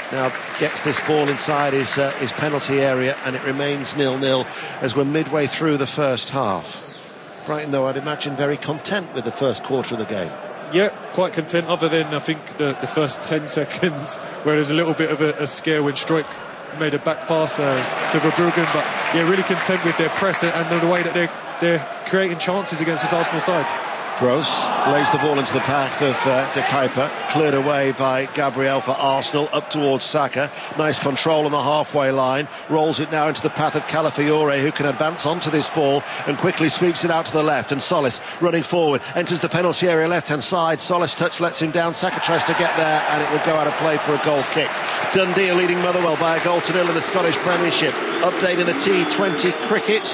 now gets this ball inside his penalty area, and it remains 0-0 as we're midway through the first half. Brighton, though, I'd imagine very content with the first quarter of the game. Yeah, quite content, other than I think the first 10 seconds where there's a little bit of a scare when Struijk made a back pass to Verbruggen, but yeah, really content with their press and the way that they're creating chances against this Arsenal side. Gross lays the ball into the path of De Kuyper, cleared away by Gabriel for Arsenal, up towards Saka. Nice control on the halfway line, rolls it now into the path of Calafiore, who can advance onto this ball and quickly sweeps it out to the left, and Solis running forward, enters the penalty area left hand side. Solis' touch lets him down, Saka tries to get there, and it will go out of play for a goal kick. Dundee are leading Motherwell by a 1-0 in the Scottish Premiership. Update in the T20 cricket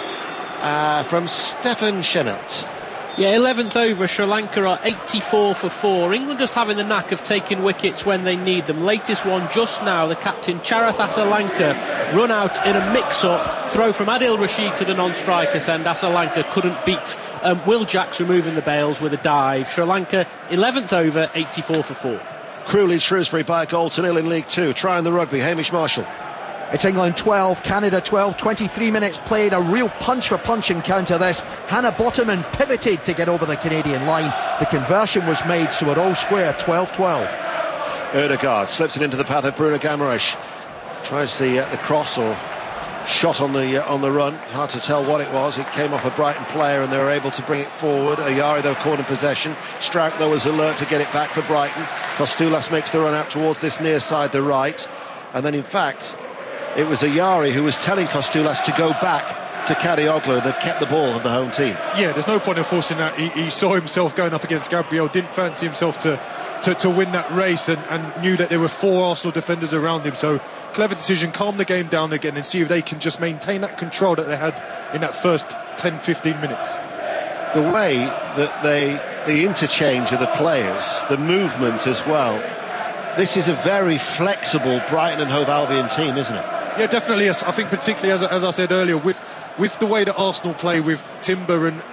from Stefan Schemmelt. Yeah, 11th over, Sri Lanka are 84 for 4. England just having the knack of taking wickets when they need them. Latest one just now, the captain Charath Asalanka run out in a mix-up, throw from Adil Rashid to the non-strikers, and Asalanka couldn't beat Will Jacks removing the bails with a dive. Sri Lanka 11th over, 84 for 4. Crewe lead Shrewsbury by a 0 in League Two. Trying the rugby, Hamish Marshall. It's England 12, Canada 12, 23 minutes played, a real punch-for-punch encounter this. Hannah Bottoman pivoted to get over the Canadian line. The conversion was made, so we're all square, 12-12. Ødegaard slips it into the path of Bruno Guimaraes. Tries the cross or shot on the run. Hard to tell what it was. It came off a Brighton player and they were able to bring it forward. Ayari, though, caught in possession. Struijk, though, was alert to get it back for Brighton. Kostoulas makes the run out towards this near side, the right. And then, in fact, it was Ayari who was telling Kostoulas to go back to Kadioglu that kept the ball of the home team. Yeah, there's no point in forcing that. He saw himself going up against Gabriel, didn't fancy himself to win that race, and knew that there were 4 Arsenal defenders around him. So clever decision, calm the game down again and see if they can just maintain that control that they had in that first 10-15 minutes. The way that the interchange of the players, the movement as well, this is a very flexible Brighton and Hove Albion team, isn't it? Yeah, definitely. I think particularly, as I said earlier, with the way that Arsenal play with Timber and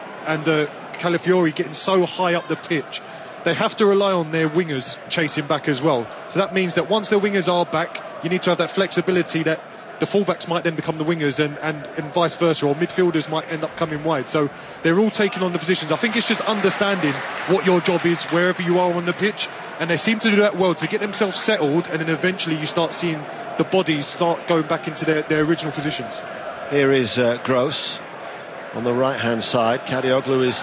Calafiore getting so high up the pitch, they have to rely on their wingers chasing back as well. So that means that once their wingers are back, you need to have that flexibility that the fullbacks might then become the wingers and vice versa, or midfielders might end up coming wide. So they're all taking on the positions. I think it's just understanding what your job is wherever you are on the pitch, and they seem to do that well to get themselves settled, and then eventually you start seeing the bodies start going back into their original positions. Here is Gross on the right hand side. Kadioglu is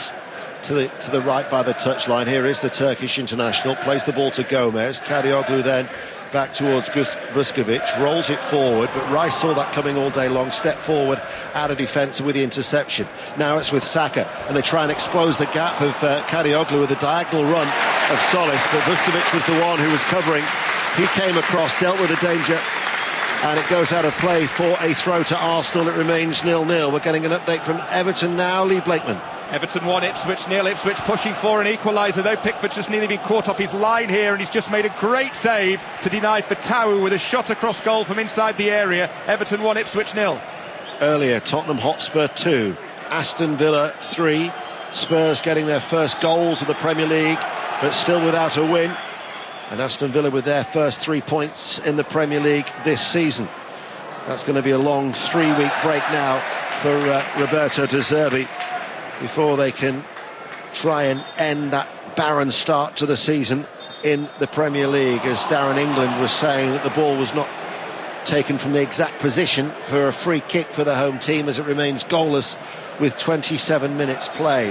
to the right by the touchline. Here is the Turkish international, plays the ball to Gomez. Kadioglu then back towards Vuskovic, rolls it forward, but Rice saw that coming all day long, stepped forward out of defence with the interception. Now it's with Saka, and they try and expose the gap of Kadioglu with a diagonal run of Solis, but Vuskovic was the one who was covering. He came across, dealt with the danger, and it goes out of play for a throw to Arsenal. It remains 0-0. We're getting an update from Everton now. Lee Blakeman. Everton 1, Ipswich 0. Ipswich pushing for an equaliser, though. Pickford's just nearly been caught off his line here, and he's just made a great save to deny Fatawu with a shot across goal from inside the area. Everton 1, Ipswich 0. Earlier, Tottenham Hotspur 2, Aston Villa 3. Spurs getting their first goals of the Premier League, but still without a win. And Aston Villa with their first 3 points in the Premier League this season. That's going to be a long 3-week break now for Roberto De Zerbi before they can try and end that barren start to the season in the Premier League, as Darren England was saying that the ball was not taken from the exact position for a free kick for the home team, as it remains goalless with 27 minutes played.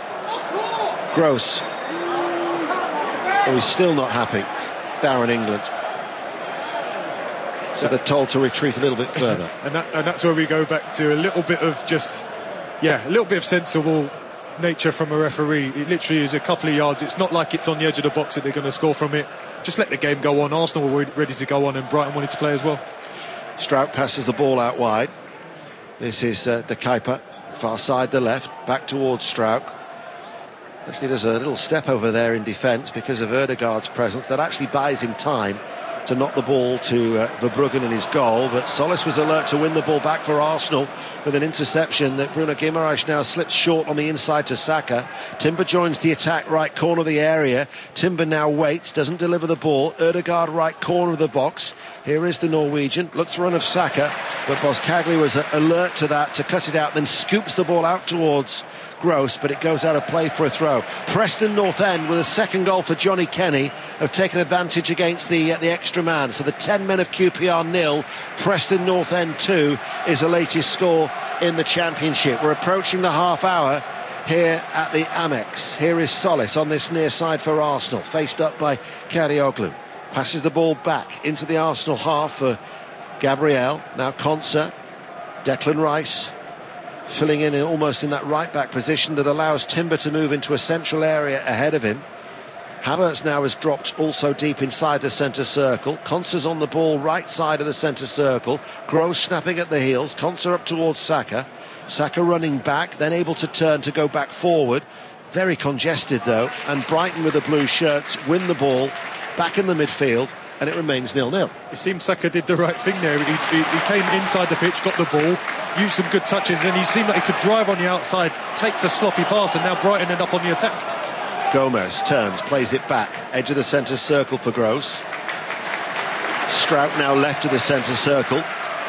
Gross, oh, he's still not happy, Darren England. So they're told to retreat a little bit further. and that's where we go back to a little bit of a little bit of sensible nature from a referee. It literally is a couple of yards. It's not like it's on the edge of the box that they're going to score from it. Just let the game go on. Arsenal were ready to go on, and Brighton wanted to play as well. Struijk passes the ball out wide. This is De Kuyper, far side the left, back towards Struijk. Actually, there's a little step over there in defence because of Ødegaard's presence that actually buys him time to knock the ball to Verbruggen in his goal, but Solis was alert to win the ball back for Arsenal with an interception that Bruno Guimaraes now slips short on the inside to Saka. Timber joins the attack, right corner of the area. Timber now waits, doesn't deliver the ball. Ødegaard right corner of the box. Here is the Norwegian, looks for run of Saka, but Boskagli was alert to that, to cut it out, then scoops the ball out towards Gross, but it goes out of play for a throw. Preston North End with a second goal for Johnny Kenny have taken advantage against the extra man. So the 10 men of QPR 0, Preston North End 2 is the latest score in the Championship. We're approaching the half hour here at the Amex. Here is Solis on this near side for Arsenal, faced up by Karioglu. Passes the ball back into the Arsenal half for Gabriel. Now Konsa, Declan Rice filling in almost in that right back position that allows Timber to move into a central area ahead of him. Havertz now has dropped also deep inside the centre circle. Konsa's on the ball right side of the centre circle. Gross snapping at the heels. Konsa up towards Saka. Saka running back, then able to turn to go back forward. Very congested though, and Brighton with the blue shirts win the ball back in the midfield, and it remains 0-0. It seems Saka did the right thing there. He came inside the pitch, got the ball, used some good touches, and then he seemed like he could drive on the outside, takes a sloppy pass, and now Brighton end up on the attack. Gomez turns, plays it back, edge of the centre circle for Gross. Strout now left of the centre circle,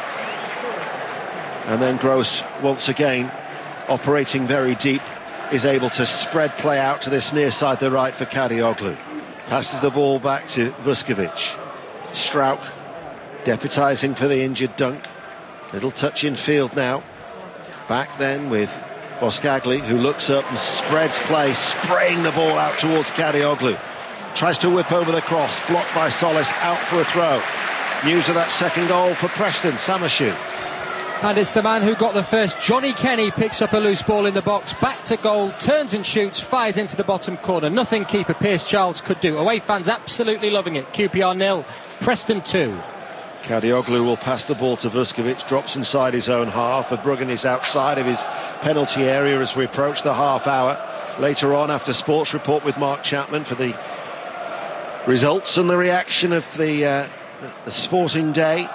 and then Gross once again operating very deep is able to spread play out to this near side the right for Karioglu. Passes the ball back to Vuskovic. Strout deputising for the injured Dunk. Little touch in field now. Back then with Boskagli, who looks up and spreads play, spraying the ball out towards Karioglu. Tries to whip over the cross, blocked by Solis, out for a throw. News of that second goal for Preston, Samashu. And it's the man who got the first. Johnny Kenny picks up a loose ball in the box, back to goal, turns and shoots, fires into the bottom corner. Nothing keeper Pierce Charles could do. Away fans absolutely loving it. QPR 0, Preston 2. Karioglu will pass the ball to Vuskovic, drops inside his own half. Verbruggen is outside of his penalty area as we approach the half hour. Later on, after Sports Report with Mark Chapman for the results and the reaction of the sporting day,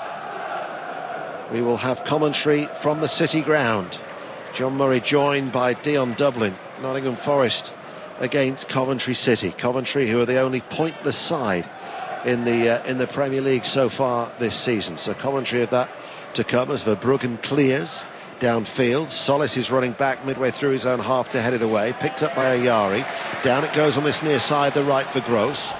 we will have commentary from the City ground. John Murray joined by Dion Dublin. Nottingham Forest against Coventry City. Coventry, who are the only pointless side in the Premier League so far this season. So commentary of that to come as Verbruggen clears downfield. Solis is running back midway through his own half to head it away. Picked up by Ayari. Down it goes on this near side, the right for Gross.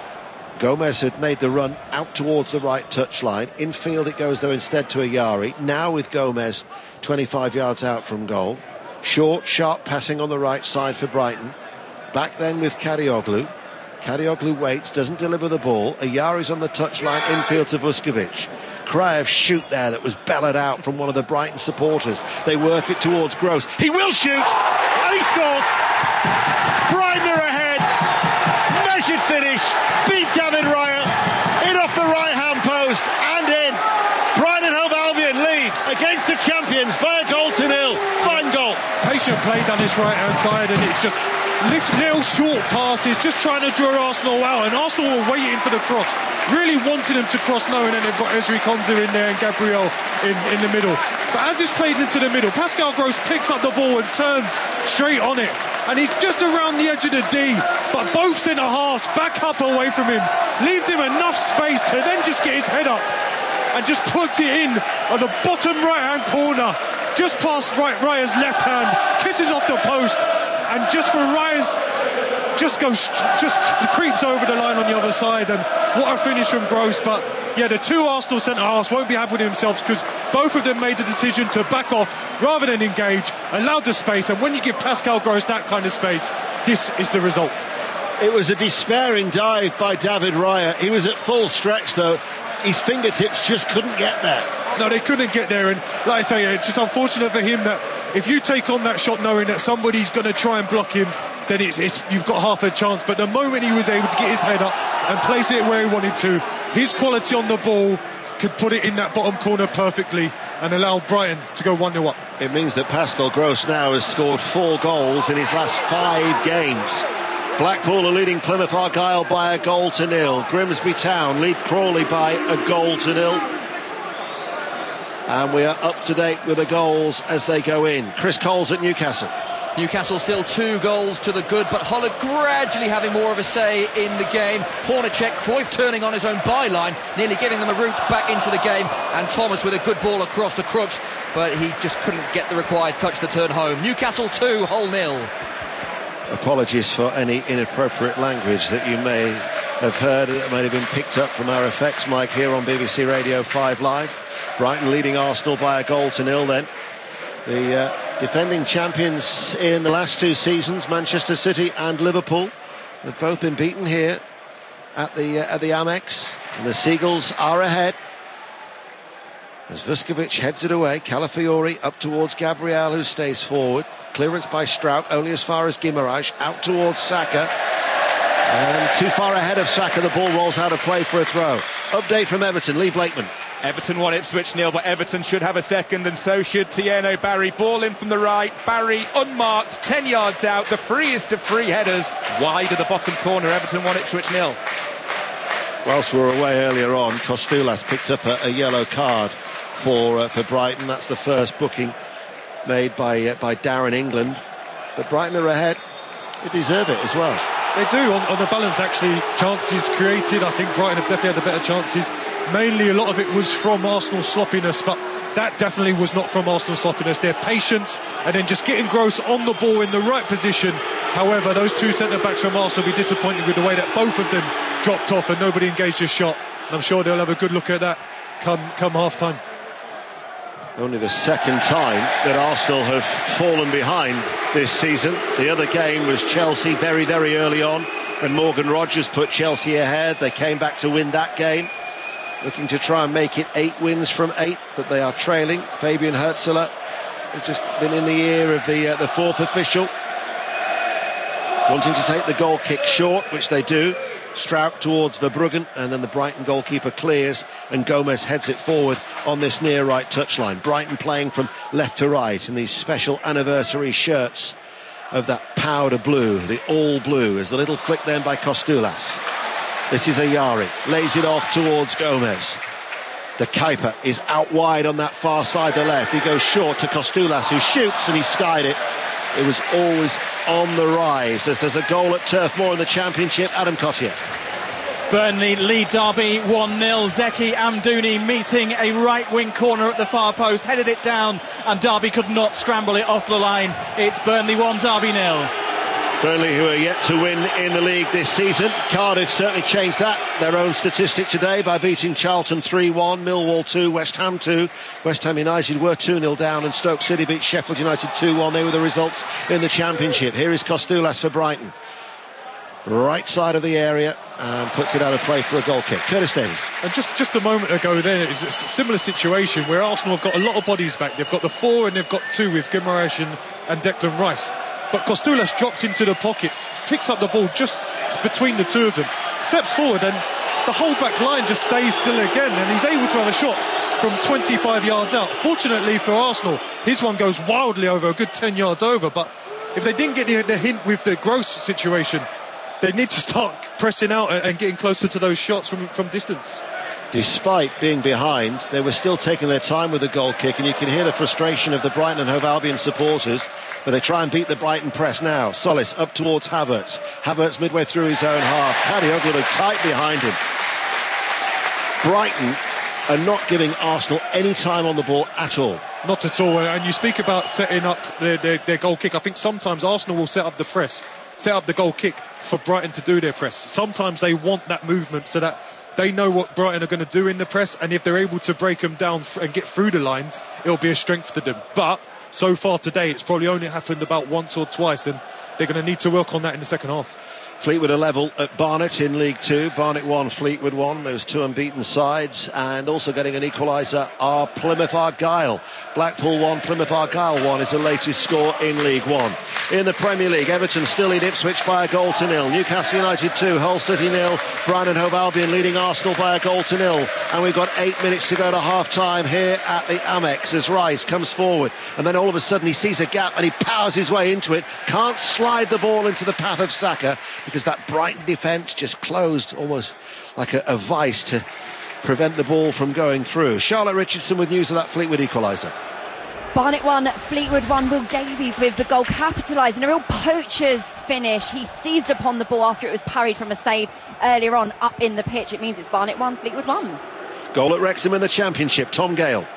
Gomez had made the run out towards the right touchline. Infield it goes though instead to Ayari. Now with Gomez 25 yards out from goal. Short, sharp passing on the right side for Brighton. Back then with Karioglu. Karioglu waits, doesn't deliver the ball. Ayari's on the touchline, infield to Vuskovic. Cry of shoot there that was bellowed out from one of the Brighton supporters. They work it towards Gross. He will shoot, and he scores! Brighton are ahead. Measured finish. Beat David Raya. In off the right-hand post and in. Brighton Hove Albion lead against the champions by a goal to 0. Fine goal. Patient play down his right-hand side, and it's just little short passes, just trying to draw Arsenal out, and Arsenal were waiting for the cross, really wanting them to cross, knowing that they've got Ezri Konsa in there and Gabriel in the middle. But as it's played into the middle, Pascal Gross picks up the ball and turns straight on it, and he's just around the edge of the D, but both centre halves back up away from him, leaves him enough space to then just get his head up and just puts it in on the bottom right-hand corner, just past Raya's left hand, kisses off the post, and just for Raya's just creeps over the line on the other side. And what a finish from Gross. But yeah, the two Arsenal centre halves won't be happy with themselves, because both of them made the decision to back off rather than engage, allowed the space, and when you give Pascal Gross that kind of space, this is the result. It was a despairing dive by David Raya. He was at full stretch though. His fingertips just couldn't get there. No, they couldn't get there, and like I say, it's just unfortunate for him that if you take on that shot knowing that somebody's going to try and block him, then you've got half a chance. But the moment he was able to get his head up and place it where he wanted to, his quality on the ball could put it in that bottom corner perfectly and allow Brighton to go 1-0 up. It means that Pascal Gross now has scored 4 goals in his last 5 games Blackpool are leading Plymouth Argyle by a 1-0. Grimsby Town lead Crawley by a 0-0. And we are up to date with the goals as they go in. Chris Coles at Newcastle. Newcastle still 2 goals to the good, but Hull gradually having more of a say in the game. Hornacek, Cruyff turning on his own byline, nearly giving them a route back into the game, and Thomas with a good ball across the crooks, but he just couldn't get the required touch to turn home. Newcastle 2, Hull 0. Apologies for any inappropriate language that you may have heard that may have been picked up from our effects mic here on BBC Radio 5 Live. Brighton leading Arsenal by a 0-0 then. The defending champions in the last 2 seasons, Manchester City and Liverpool, have both been beaten here at the Amex, and the Seagulls are ahead as Vuskovic heads it away. Calafiori up towards Gabriel, who stays forward. Clearance by Strout, only as far as Guimaraes, out towards Saka, and too far ahead of Saka, the ball rolls out of play for a throw. Update from Everton, Lee Blakeman. Everton 1, Ipswich 0, but Everton should have a second, and so should Tieno Barry. Ball in from the right, Barry unmarked, 10 yards out, the freest of free headers, wide of the bottom corner. Everton 1, Ipswich 0. Whilst we were away earlier on, Kostoulas picked up a yellow card for Brighton. That's the first booking made by Darren England, but Brighton are ahead. They deserve it as well. They do, on the balance actually. Chances created, I think Brighton have definitely had the better chances. Mainly a lot of it was from Arsenal sloppiness, but that definitely was not from Arsenal sloppiness. Their patience and then just getting Gross on the ball in the right position. However, those 2 centre-backs from Arsenal will be disappointed with the way that both of them dropped off and nobody engaged a shot. And I'm sure they'll have a good look at that come half-time. Only the second time that Arsenal have fallen behind this season. The other game was Chelsea very, very early on when Morgan Rogers put Chelsea ahead. They came back to win that game, looking to try and make it 8 wins from 8, but they are trailing. Fabian Hürzeler has just been in the ear of the 4th official, wanting to take the goal kick short, which they do. Strout towards Verbruggen, and then the Brighton goalkeeper clears, and Gomez heads it forward on this near right touchline. Brighton playing from left to right in these special anniversary shirts of that powder blue, the all blue, as the little flick then by Kostoulas. This is Ayari, lays it off towards Gomez. The Kuiper is out wide on that far side, the left. He goes short to Kostoulas, who shoots, and he skied it. It was always on the rise as there's a goal at Turf Moor in the Championship. Adam Cottier. Burnley lead Derby 1-0. Zeki Amdouni meeting a right wing corner at the far post, headed it down, and Derby could not scramble it off the line. It's Burnley 1, Derby 0. Burnley, who are yet to win in the league this season. Cardiff certainly changed that, their own statistic today, by beating Charlton 3-1, Millwall 2, West Ham 2. West Ham United were 2-0 down, and Stoke City beat Sheffield United 2-1. They were the results in the Championship. Here is Kostoulas for Brighton. Right side of the area, and puts it out of play for a goal kick. Curtis Davies. And just a moment ago then, it was a similar situation where Arsenal have got a lot of bodies back. They've got the 4 and they've got 2 with Guimaraes and Declan Rice. But Kostoulas drops into the pocket, picks up the ball just between the 2 of them, steps forward, and the whole back line just stays still again, and he's able to have a shot from 25 yards out. Fortunately for Arsenal, his one goes wildly over, a good 10 yards over, but if they didn't get the hint with the Gross situation, they need to start pressing out and getting closer to those shots from distance. Despite being behind, they were still taking their time with the goal kick, and you can hear the frustration of the Brighton and Hove Albion supporters, but they try and beat the Brighton press now. Solis up towards Havertz. Havertz midway through his own half. Kadioglu tight behind him. Brighton are not giving Arsenal any time on the ball at all. Not at all, and you speak about setting up their goal kick. I think sometimes Arsenal will set up the press, set up the goal kick for Brighton to do their press. Sometimes they want that movement so that they know what Brighton are going to do in the press, and if they're able to break them down and get through the lines, it'll be a strength to them. But so far today, it's probably only happened about once or twice, and they're going to need to work on that in the second half. Fleetwood are level at Barnet in League 2. Barnet 1, Fleetwood 1, those 2 unbeaten sides. And also getting an equaliser are Plymouth Argyle. Blackpool 1, Plymouth Argyle 1 is the latest score in League 1. in the Premier League. Everton still lead Ipswich by a goal to nil. Newcastle United 2, Hull City 0. Brighton and Hove Albion leading Arsenal by a goal to nil. And we've got 8 minutes to go to half-time here at the Amex as Rice comes forward. And then all of a sudden he sees a gap and he powers his way into it. Can't slide the ball into the path of Saka because that Brighton defence just closed almost like a vice to prevent the ball from going through. Charlotte Richardson with news of that Fleetwood equaliser. Barnet 1, Fleetwood 1. Will Davies with the goal, capitalising a real poacher's finish. He seized upon the ball after it was parried from a save earlier on up in the pitch. It means it's Barnet 1, Fleetwood 1. Goal at Wrexham in the Championship, Tom Gale.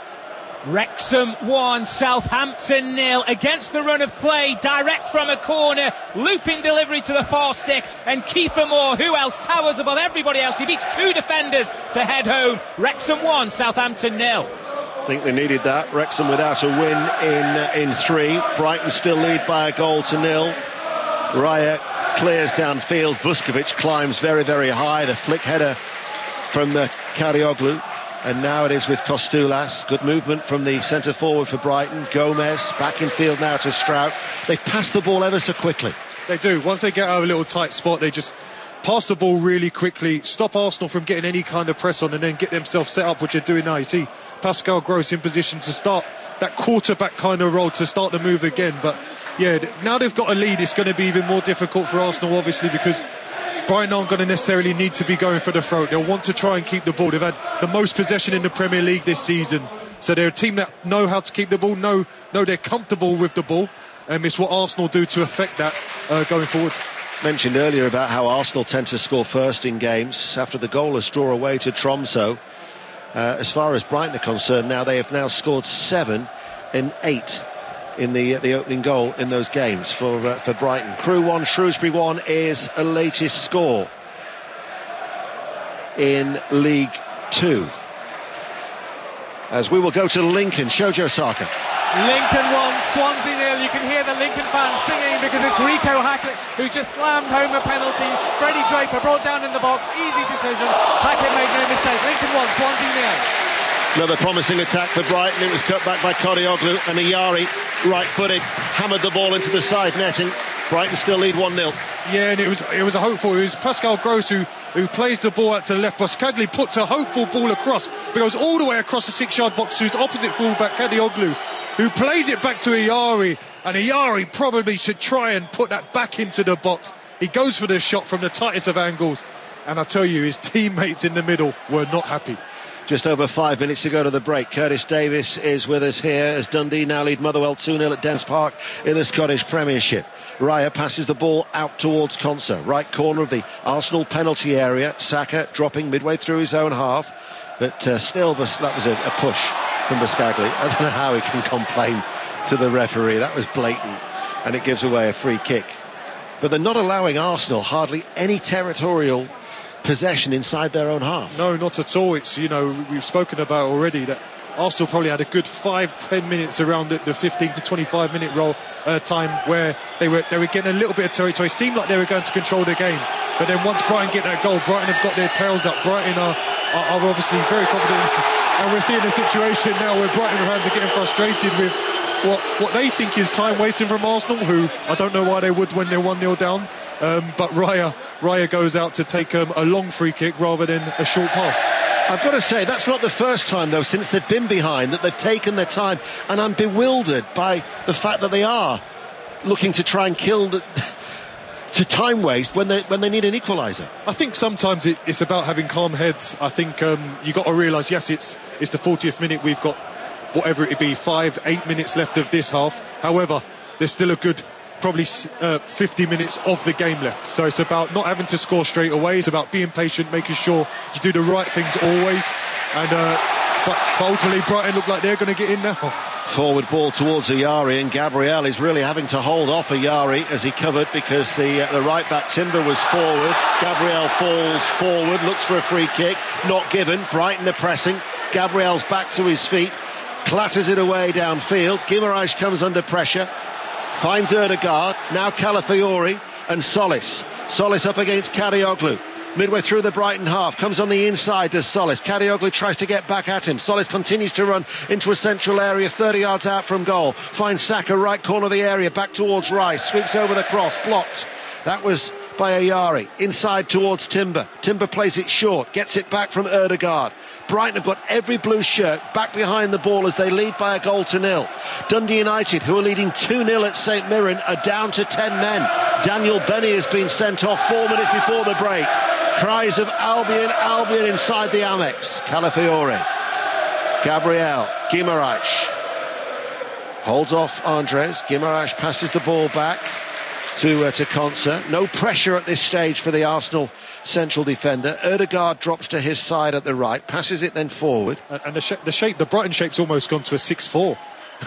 Wrexham 1, Southampton 0 against the run of play, direct from a corner, looping delivery to the far stick, and Kiefer Moore, who else, towers above everybody else. He beats 2 defenders to head home. Wrexham 1, Southampton 0. I think they needed that. Wrexham without a win in 3. Brighton still lead by a goal to nil. Raya clears downfield. Vuskovic climbs very, very high. The flick header from Karioglu. And now it is with Kostoulas. Good movement from the centre forward for Brighton. Gomez back in field now to Strout. They pass the ball ever so quickly. They do. Once they get out of a little tight spot, they just pass the ball really quickly, stop Arsenal from getting any kind of press on, and then get themselves set up, which they're doing now. You see Pascal Gross in position to start that quarterback kind of role, to start the move again. But yeah, now they've got a lead, it's going to be even more difficult for Arsenal, obviously, because Brighton aren't going to necessarily need to be going for the throat. They'll want to try and keep the ball. They've had the most possession in the Premier League this season, so they're a team that know how to keep the ball, know they're comfortable with the ball, and it's what Arsenal do to affect that going forward. Mentioned earlier about how Arsenal tend to score first in games after the goalless draw away to Tromsø. As far as Brighton are concerned now, they have now scored 7 in 8 in the opening goal in those games for Brighton. Crewe 1, Shrewsbury 1 is a latest score in League 2. As we will go to Lincoln, Shojo Saka. Lincoln 1, Swansea 0. You can hear the Lincoln fans singing because it's Rico Hackett who just slammed home a penalty. Freddie Draper brought down in the box, easy decision. Hackett made no mistake. Lincoln 1, Swansea 0. Another promising attack for Brighton. It was cut back by Karioglu, and Ayari, right-footed, hammered the ball into the side netting. Brighton still lead 1-0. Yeah, and it was a hopeful. It was Pascal Gross who plays the ball out to the left. Boskagli puts a hopeful ball across, but goes all the way across the 6-yard box to his opposite fullback, Karioglu, who plays it back to Ayari, and Ayari probably should try and put that back into the box. He goes for the shot from the tightest of angles, and I tell you, his teammates in the middle were not happy. Just over 5 minutes to go to the break. Curtis Davis is with us here as Dundee now lead Motherwell 2-0 at Dens Park in the Scottish Premiership. Raya passes the ball out towards Konsa, right corner of the Arsenal penalty area. Saka dropping midway through his own half, but still that was a push from Boskagli. I don't know how he can complain to the referee. That was blatant, and it gives away a free kick. But they're not allowing Arsenal hardly any territorial possession inside their own half. No, not at all. It's, we've spoken about already that Arsenal probably had a good 5-10 minutes around the 15 to 25 minute time where they were getting a little bit of territory. It seemed like they were going to control the game, but then once Brighton get that goal, Brighton have got their tails up. Brighton are obviously very confident, and we're seeing a situation now where Brighton fans are getting frustrated with what they think is time wasting from Arsenal, who I don't know why they would when they're 1-0 down. But Raya goes out to take a long free kick rather than a short pass. I've got to say, that's not the first time, though, since they've been behind, that they've taken their time, and I'm bewildered by the fact that they are looking to try and kill to time waste when they need an equaliser. I think sometimes it's about having calm heads. I think you got to realise, yes, it's the 40th minute. We've got whatever it be, 5-8 minutes left of this half. However, there's still a good probably 50 minutes of the game left, so it's about not having to score straight away. It's about being patient, making sure you do the right things always, and but ultimately Brighton look like they're going to get in now. Forward ball towards Ayari, and Gabriel is really having to hold off Ayari as he covered, because the right back Timber was forward. Gabriel falls forward, looks for a free kick, not given. Brighton are pressing. Gabriel's back to his feet, clatters it away downfield. Guimaraes comes under pressure, finds Erdegaard, now Calafiori and Solis up against Karioglu. midway through the Brighton half. Comes on the inside to Solis. Kadioglu tries to get back at him. Solis continues to run into a central area 30 yards out from goal. Finds Saka, right corner of the area, back towards Rice. Sweeps over the cross, blocked. That was by Ayari. Inside towards Timber. Timber plays it short, gets it back from Ødegaard. Brighton have got every blue shirt back behind the ball as they lead by a goal to nil. Dundee United, who are leading 2-0 at St Mirren, are down to 10 men. Daniel Benny has been sent off 4 minutes before the break. Cries of Albion, Albion inside the Amex. Calafiori. Gabriel. Guimaraes. Holds off Andres. Guimaraes passes the ball back to Konsa. No pressure at this stage for the Arsenal central defender. Ødegaard drops to his side at the right, passes it then forward. And the Brighton shape's almost gone to a 6-4.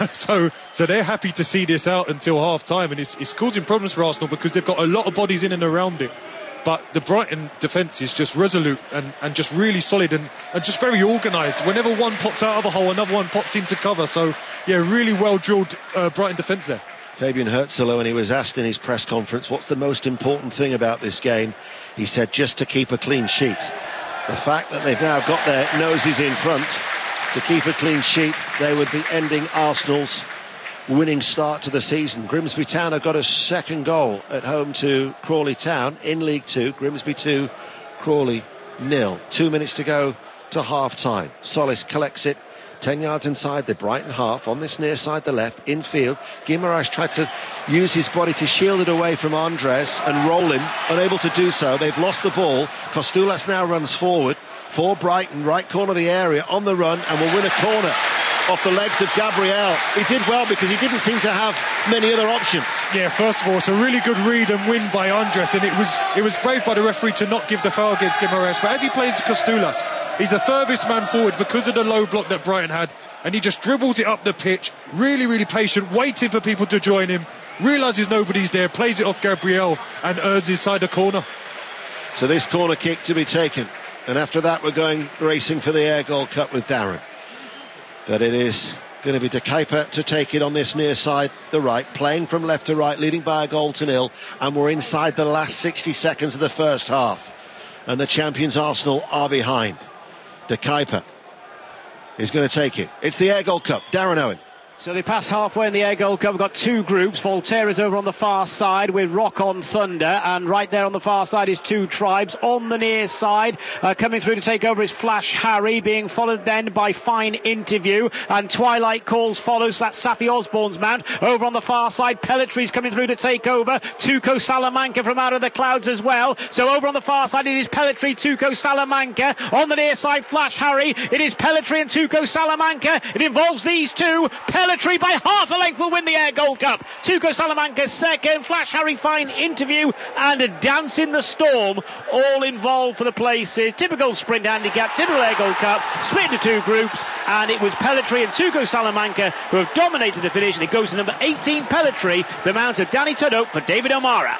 so they're happy to see this out until half time, and it's causing problems for Arsenal because they've got a lot of bodies in and around it. But the Brighton defence is just resolute and just really solid and just very organised. Whenever one pops out of a hole, another one pops into cover. So, yeah, really well-drilled Brighton defence there. Fabian Herzl, when he was asked in his press conference what's the most important thing about this game, he said just to keep a clean sheet. The fact that they've now got their noses in front to keep a clean sheet, they would be ending Arsenal's winning start to the season. Grimsby Town have got a second goal at home to Crawley Town in League 2. Grimsby 2, Crawley 0. 2 minutes to go to half time. Solis collects it 10 yards inside the Brighton half on this near side, the left, infield. Guimaraes tried to use his body to shield it away from Andres and roll him, unable to do so. They've lost the ball. Kostoulas now runs forward for Brighton, right corner of the area, on the run, and will win a corner off the legs of Gabriel. He did well because he didn't seem to have many other options. Yeah, first of all, it's a really good read and win by Andres, and it was brave by the referee to not give the foul against Guimaraes. But as he plays to Kostoulas, he's the furthest man forward because of the low block that Brighton had, and he just dribbles it up the pitch, really, really patient, waiting for people to join him, realises nobody's there, plays it off Gabriel and earns his side a corner. So this corner kick to be taken, and after that we're going racing for the Air Gold Cup with Darren. But it is going to be De Kuyper to take it on this near side, the right, playing from left to right, leading by a goal to nil, and we're inside the last 60 seconds of the first half, and the champions Arsenal are behind. De Kuyper is going to take it. It's the Air Gold Cup. Darren Owen. So they pass halfway in the Air Gold Cup. We've got two groups. Volterra's over on the far side with Rock on Thunder, and right there on the far side is Two Tribes. On the near side, coming through to take over is Flash Harry, being followed then by Fine Interview, and Twilight Calls follows. That's Safi Osborne's mount. Over on the far side, Pelletry's coming through to take over. Tuco Salamanca from out of the clouds as well. So over on the far side it is Pelletry, Tuco Salamanca. On the near side, Flash Harry. It is Pelletry and Tuco Salamanca. It involves these two. Pelletry by half a length will win the Air Gold Cup. Tuco Salamanca second, Flash Harry, Fine Interview and a Dance in the Storm all involved for the places. Typical sprint handicap, typical Air Gold Cup, split into two groups, and it was Pelletry and Tuco Salamanca who have dominated the finish, and it goes to number 18 Pelletry, the mount of Danny Tudhope for David O'Mara.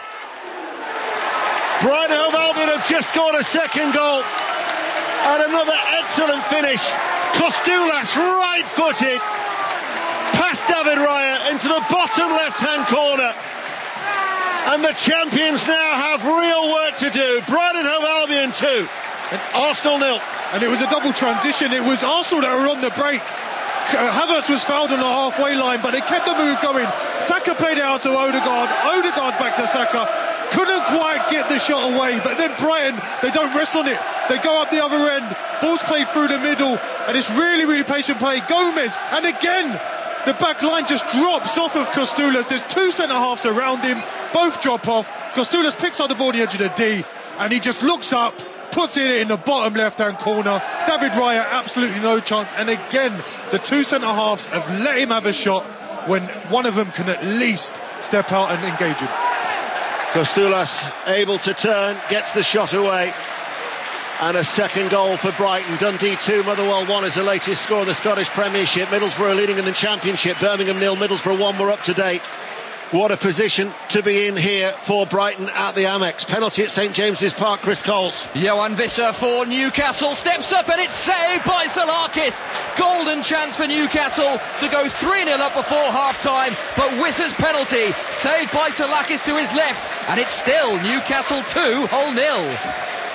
Brighton Hove Albion have just scored a second goal and another excellent finish. Kostoulas right-footed past David Raya into the bottom left-hand corner, and the champions now have real work to do. Brighton Hove Albion 2, Arsenal 0. And it was a double transition. It was Arsenal that were on the break. Havertz was fouled on the halfway line, but they kept the move going. Saka played it out to Ødegaard back to Saka, couldn't quite get the shot away, but then Brighton, they don't rest on it, they go up the other end, ball's played through the middle, and it's really, really patient play. Gomez, and again the back line just drops off of Kostoulas. There's two centre-halves around him, both drop off. Kostoulas picks up the ball on the edge of the D, and he just looks up, puts it in the bottom left-hand corner. David Raya, absolutely no chance. And again, the two centre-halves have let him have a shot when one of them can at least step out and engage him. Kostoulas able to turn, gets the shot away. And a second goal for Brighton. Dundee 2, Motherwell 1 is the latest score of the Scottish Premiership. Middlesbrough leading in the Championship. Birmingham 0, Middlesbrough 1. We're up to date. What a position to be in here for Brighton at the Amex. Penalty at St James's Park, Chris Coles. Johan Visser for Newcastle steps up, and it's saved by Salakis. Golden chance for Newcastle to go 3-0 up before half-time, but Visser's penalty saved by Salakis to his left, and it's still Newcastle 2, Hull 0.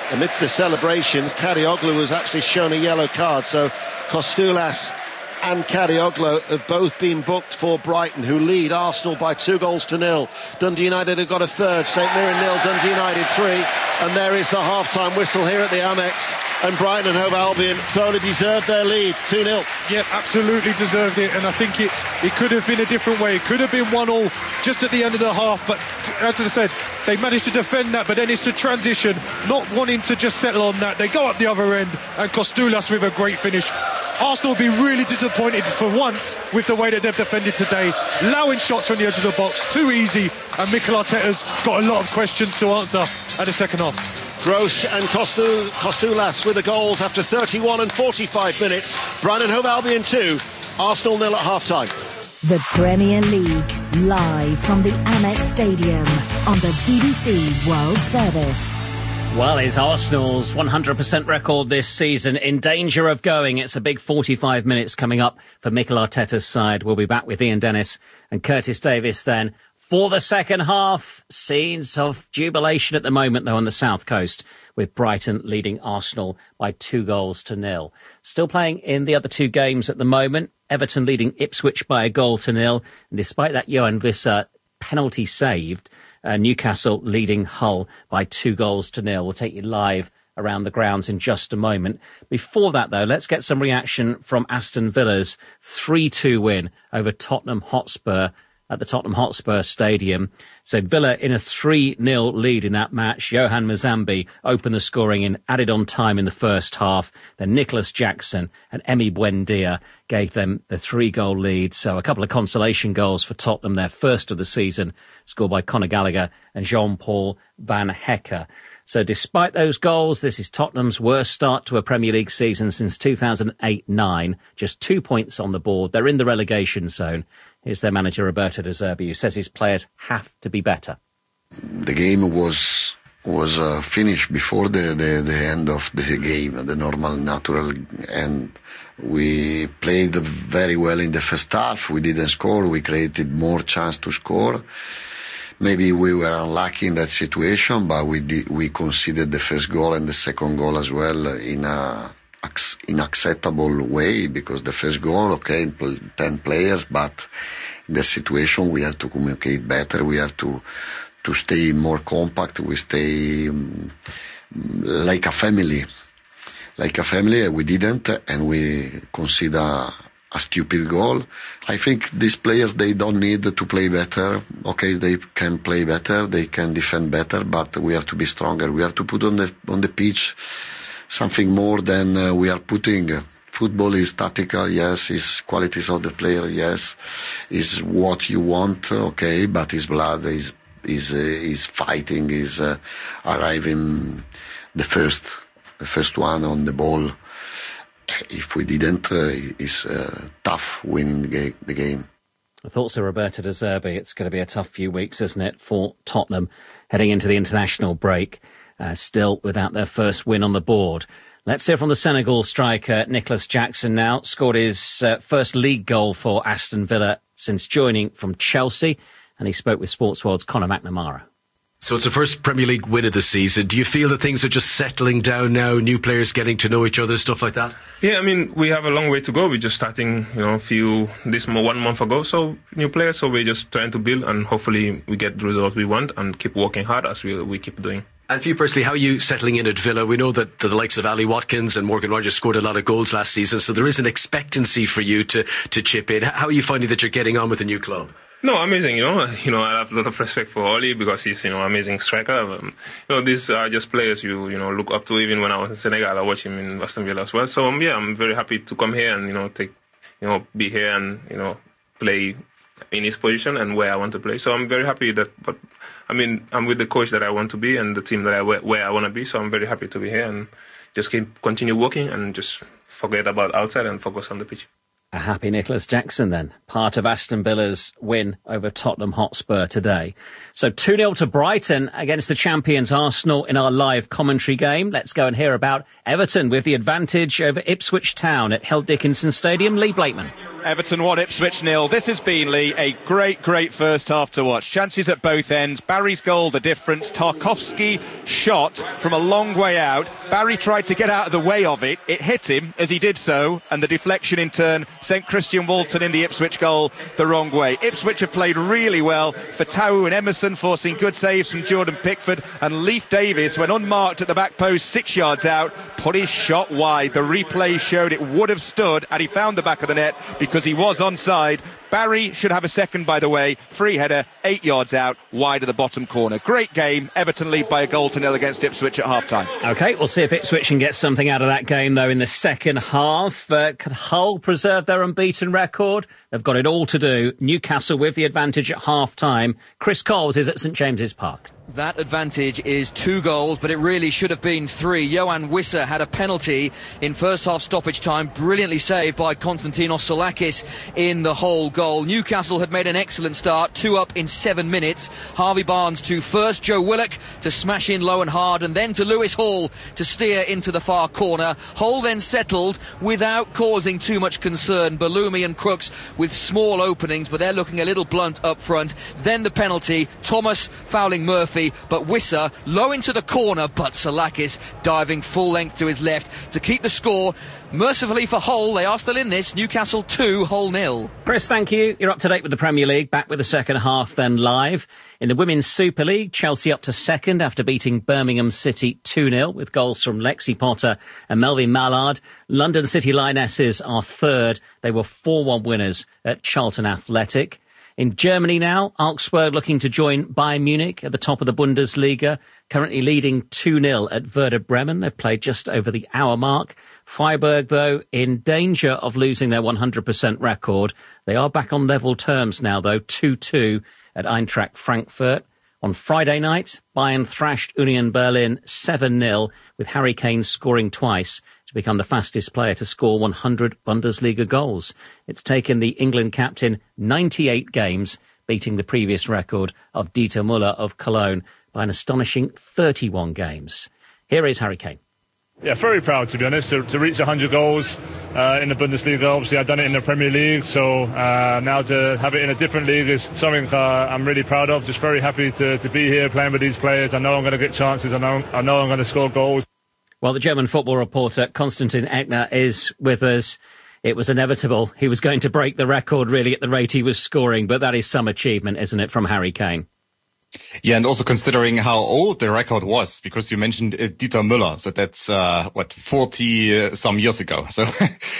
amidst the celebrations, Kadioglu was actually shown a yellow card, so Kostoulas and Kadioglu have both been booked for Brighton, who lead Arsenal by 2-0. Dundee United have got a third. St Mirren 0, Dundee United 3, and there is the half-time whistle here at the Amex. And Brighton and Hove Albion thoroughly deserved their lead, 2-0. Yeah, absolutely deserved it, and I think it could have been a different way. It could have been 1-1 just at the end of the half, but as I said, they managed to defend that, but then it's the transition, not wanting to just settle on that. They go up the other end, and Kostoulas with a great finish. Arsenal will be really disappointed for once with the way that they've defended today, allowing shots from the edge of the box, too easy, and Mikel Arteta's got a lot of questions to answer at the second half. Gross and Kostoulas with the goals after 31 and 45 minutes. Brighton and Hove Albion 2, Arsenal 0 at half-time. The Premier League, live from the Amex Stadium on the BBC World Service. Well, is Arsenal's 100% record this season in danger of going? It's a big 45 minutes coming up for Mikel Arteta's side. We'll be back with Ian Dennis and Curtis Davis then for the second half. Scenes of jubilation at the moment, though, on the south coast, with Brighton leading Arsenal by 2-0. Still playing in the other two games at the moment. Everton leading Ipswich by 1-0. And despite that Johan Wissa penalty saved, Newcastle leading Hull by 2-0. We'll take you live around the grounds in just a moment. Before that, though, let's get some reaction from Aston Villa's 3-2 win over Tottenham Hotspur at the Tottenham Hotspur Stadium. So Villa in a 3-0 lead in that match. Johan Mazambi opened the scoring in added on time in the first half. Then Nicholas Jackson and Emi Buendia gave them the 3-goal lead. So a couple of consolation goals for Tottenham, their first of the season, scored by Conor Gallagher and Jean-Paul Van Hecke. So despite those goals, this is Tottenham's worst start to a Premier League season since 2008-9. Just 2 points on the board. They're in the relegation zone. Here's their manager, Roberto De Zerbi, who says his players have to be better. The game was finished before the end of the game, the normal, natural, and we played very well in the first half. We didn't score. We created more chance to score. Maybe we were unlucky in that situation, but we conceded the first goal and the second goal as well in a unacceptable way, because the first goal, okay, 10 players, but in the situation we have to communicate better, we have to stay more compact, we stay like a family. We didn't, and we consider a stupid goal. I think these players, they don't need to play better. Okay, they can play better, they can defend better, but we have to be stronger. We have to put on the pitch something more than we are putting. Football is tactical, yes. Is qualities of the player, yes. Is what you want, okay. But his blood is fighting, is arriving the first one on the ball. If we didn't, it's tough winning the game. I thought so, Roberto De Zerbi. It's going to be a tough few weeks, isn't it, for Tottenham heading into the international break. Still without their first win on the board. Let's hear from the Senegal striker Nicholas Jackson now. Scored his first league goal for Aston Villa since joining from Chelsea. And he spoke with Sports World's Conor McNamara. So it's the first Premier League win of the season. Do you feel that things are just settling down now, new players getting to know each other, stuff like that? Yeah, I mean, we have a long way to go. We're just starting, 1 month ago. So new players, so we're just trying to build, and hopefully we get the results we want and keep working hard as we keep doing. And for you personally, how are you settling in at Villa? We know that the likes of Ali Watkins and Morgan Rogers scored a lot of goals last season, so there is an expectancy for you to chip in. How are you finding that you're getting on with the new club? No, amazing. I have a lot of respect for Oli because he's, amazing striker. These are just players you look up to. Even when I was in Senegal, I watched him in Aston Villa as well. So I'm very happy to come here and be here and play in his position and where I want to play. So I'm very happy I'm with the coach that I want to be and the team that where I want to be. So I'm very happy to be here and just continue working and just forget about outside and focus on the pitch. A happy Nicholas Jackson then, part of Aston Villa's win over Tottenham Hotspur today. So 2-0 to Brighton against the champions Arsenal in our live commentary game. Let's go and hear about Everton with the advantage over Ipswich Town at Hell Dickinson Stadium. Lee Blakeman. Everton 1, Ipswich 0. This has been, Lee, a great first half to watch. Chances at both ends. Barry's goal, the difference. Tarkowski shot from a long way out. Barry tried to get out of the way of it. It hit him as he did so, and the deflection in turn sent Christian Walton in the Ipswich goal the wrong way. Ipswich have played really well. Fatawu and Emerson forcing good saves from Jordan Pickford, and Leif Davis, when unmarked at the back post 6 yards out, put his shot wide. The replay showed it would have stood had he found the back of the net because he was onside. Barry should have a second, by the way. Free header, 8 yards out, wide of the bottom corner. Great game. Everton lead by 1-0 against Ipswich at half-time. OK, we'll see if Ipswich can get something out of that game, though, in the second half. Could Hull preserve their unbeaten record? They've got it all to do. Newcastle with the advantage at half-time. Chris Coles is at St James's Park. That advantage is 2 goals, but it really should have been 3. Johan Wissa had a penalty in first half stoppage time, brilliantly saved by Konstantinos Salakis in the Hull goal. Newcastle had made an excellent start, 2 up in 7 minutes. Harvey Barnes to first, Joe Willock to smash in low and hard, and then to Lewis Hall to steer into the far corner. Hull then settled without causing too much concern. Balumi and Crooks with small openings, but they're looking a little blunt up front. Then the penalty, Thomas fouling Murphy, but Wissa low into the corner, but Salakis diving full length to his left to keep the score. Mercifully for Hull, they are still in this. Newcastle 2, Hull 0. Chris, thank you. You're up to date with the Premier League. Back with the second half then live. In the Women's Super League, Chelsea up to second after beating Birmingham City 2-0 with goals from Lexi Potter and Melvin Mallard. London City Lionesses are third. They were 4-1 winners at Charlton Athletic. In Germany now, Augsburg looking to join Bayern Munich at the top of the Bundesliga, currently leading 2-0 at Werder Bremen. They've played just over the hour mark. Freiburg, though, in danger of losing their 100% record. They are back on level terms now, though, 2-2 at Eintracht Frankfurt. On Friday night, Bayern thrashed Union Berlin 7-0, with Harry Kane scoring twice to become the fastest player to score 100 Bundesliga goals. It's taken the England captain 98 games, beating the previous record of Dieter Müller of Cologne by an astonishing 31 games. Here is Harry Kane. Yeah, very proud, to be honest, to reach 100 goals in the Bundesliga. Obviously, I've done it in the Premier League, so now to have it in a different league is something I'm really proud of. Just very happy to be here playing with these players. I know I'm going to get chances. I know I'm going to score goals. Well, the German football reporter Konstantin Eckner is with us. It was inevitable. He was going to break the record, really, at the rate he was scoring, but that is some achievement, isn't it, from Harry Kane? Yeah, and also considering how old the record was, because you mentioned Dieter Müller, so that's 40 some years ago. So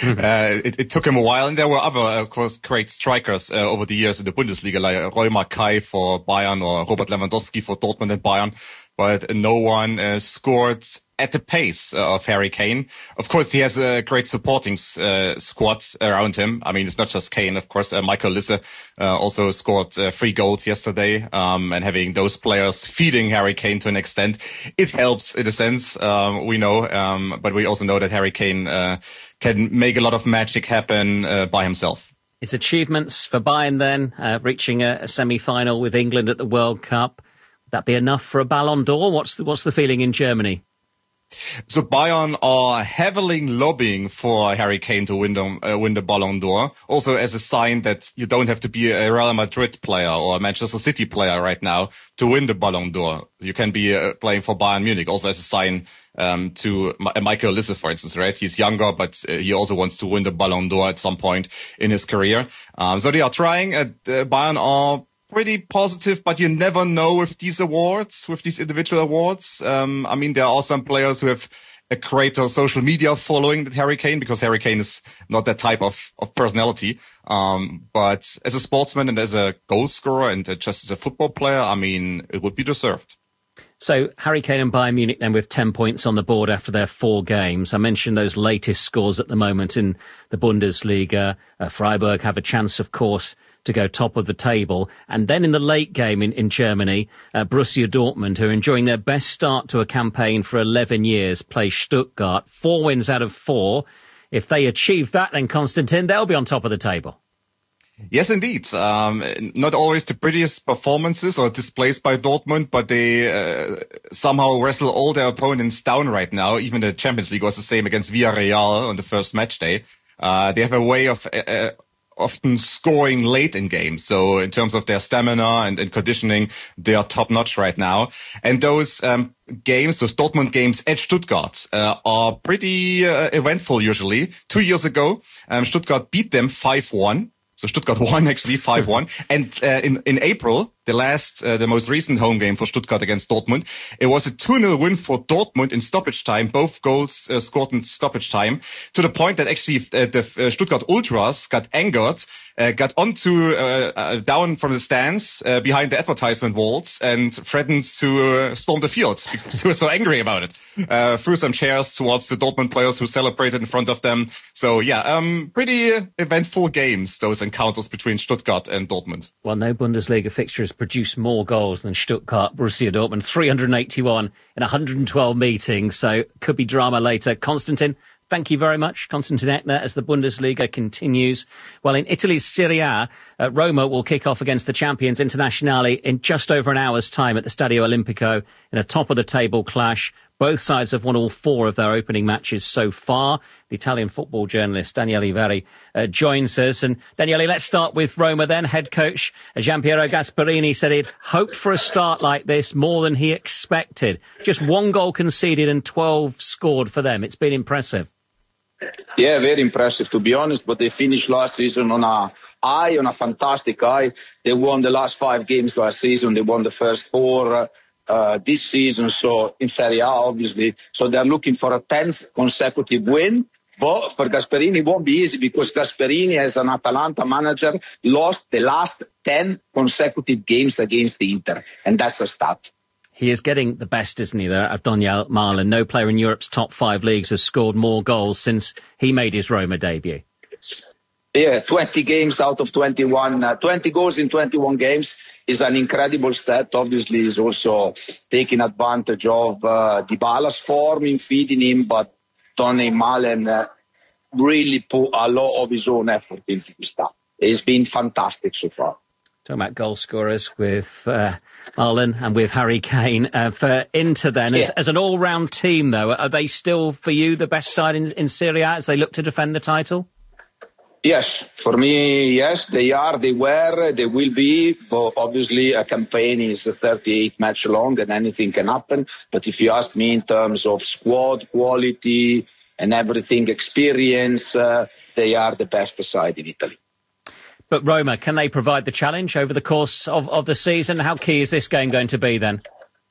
it took him a while, and there were other, of course, great strikers over the years in the Bundesliga, like Roy Mackay for Bayern or Robert Lewandowski for Dortmund and Bayern, but no one scored at the pace of Harry Kane. Of course, he has a great supporting squad around him. I mean, it's not just Kane, of course. Michael Lisse also scored 3 goals yesterday, and having those players feeding Harry Kane to an extent, it helps in a sense, we know, but we also know that Harry Kane can make a lot of magic happen by himself. His achievements for Bayern then, reaching a semi-final with England at the World Cup. Would that be enough for a Ballon d'Or? What's the feeling in Germany? So Bayern are heavily lobbying for Harry Kane to win the Ballon d'Or, also as a sign that you don't have to be a Real Madrid player or a Manchester City player right now to win the Ballon d'Or. You can be playing for Bayern Munich, also as a sign to Michael Lisse, for instance, right? He's younger, but he also wants to win the Ballon d'Or at some point in his career. So they are trying. Bayern are pretty positive, but you never know with these awards, with these individual awards. I mean, there are some players who have a greater social media following than Harry Kane, because Harry Kane is not that type of personality. But as a sportsman and as a goal scorer and just as a football player, I mean, it would be deserved. So Harry Kane and Bayern Munich then with 10 points on the board after their 4 games. I mentioned those latest scores at the moment in the Bundesliga. Freiburg have a chance, of course, to go top of the table. And then in the late game in Germany, Borussia Dortmund, who are enjoying their best start to a campaign for 11 years, play Stuttgart. 4 wins out of 4. If they achieve that, then Konstantin, they'll be on top of the table. Yes, indeed. Not always the prettiest performances or displays by Dortmund, but they somehow wrestle all their opponents down right now. Even the Champions League was the same against Villarreal on the first match day. They have a way of often scoring late in games. So in terms of their stamina and conditioning, they are top notch right now. And those games, those Dortmund games at Stuttgart, are pretty eventful usually. 2 years ago, Stuttgart beat them 5-1. So Stuttgart won actually 5-1. And in April, the most recent home game for Stuttgart against Dortmund, it was a 2-0 win for Dortmund in stoppage time. Both goals scored in stoppage time, to the point that actually the Stuttgart Ultras got angered, got down from the stands behind the advertisement walls and threatened to storm the field because they were so angry about it. Threw some chairs towards the Dortmund players who celebrated in front of them. So yeah, pretty eventful games, those encounters between Stuttgart and Dortmund. Well, no Bundesliga fixtures produce more goals than Stuttgart, Borussia Dortmund, 381 in 112 meetings, so could be drama later. Konstantin, thank you very much. Konstantin Eckner, as the Bundesliga continues. Well, in Italy's Serie A, Roma will kick off against the champions Internazionale in just over an hour's time at the Stadio Olimpico in a top-of-the-table clash. Both sides have won all 4 of their opening matches so far. The Italian football journalist Daniele Verri joins us. And Daniele, let's start with Roma then. Head coach Gianpiero Gasperini said he'd hoped for a start like this more than he expected. Just 1 goal conceded and 12 scored for them. It's been impressive. Yeah, very impressive, to be honest. But they finished last season on a fantastic high. They won the last 5 games last season. They won the first 4 this season, so in Serie A, obviously. So they're looking for a 10th consecutive win. But for Gasperini, it won't be easy because Gasperini, as an Atalanta manager, lost the last 10 consecutive games against the Inter. And that's a stat. He is getting the best, isn't he, there, of Donyell Malen. No player in Europe's top 5 leagues has scored more goals since he made his Roma debut. Yeah, 20 games out of 21, 20 goals in 21 games is an incredible stat. Obviously, he's also taking advantage of Dybala's form in feeding him, but Donyell Malen really put a lot of his own effort into his stuff. It's been fantastic so far. Talking about goal scorers with Malen and with Harry Kane. For Inter then, as an all-round team, though, are they still, for you, the best side in Serie A as they look to defend the title? Yes, for me, yes, they are, they were, they will be. But obviously, a campaign is 38 match long and anything can happen. But if you ask me in terms of squad quality and everything, experience, they are the best side in Italy. But Roma, can they provide the challenge over the course of the season? How key is this game going to be then?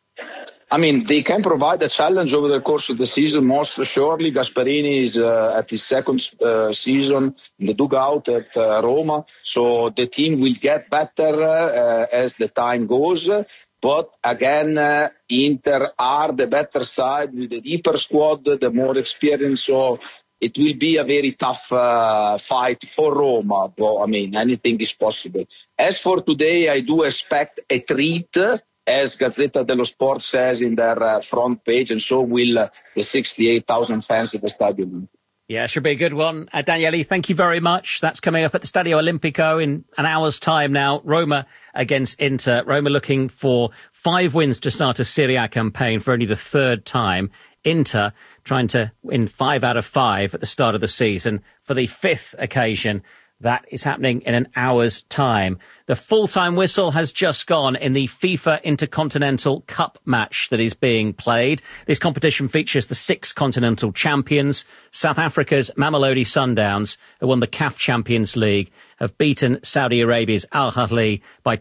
I mean, they can provide a challenge over the course of the season, most surely. Gasperini is at his second season in the dugout at Roma, so the team will get better as the time goes. But again, Inter are the better side with the deeper squad, the more experience, so it will be a very tough fight for Roma. But, I mean, anything is possible. As for today, I do expect a treat, as Gazzetta dello Sport says in their front page, and so will the 68,000 fans at the stadium. Yeah, should be a good one. Daniele, thank you very much. That's coming up at the Stadio Olimpico in an hour's time now. Roma against Inter. Roma looking for 5 wins to start a Serie A campaign for only the 3rd time. Inter trying to win 5 out of 5 at the start of the season for the 5th occasion. That is happening in an hour's time. The full-time whistle has just gone in the FIFA Intercontinental Cup match that is being played. This competition features the 6 continental champions. South Africa's Mamelodi Sundowns, who won the CAF Champions League, have beaten Saudi Arabia's Al Ahly by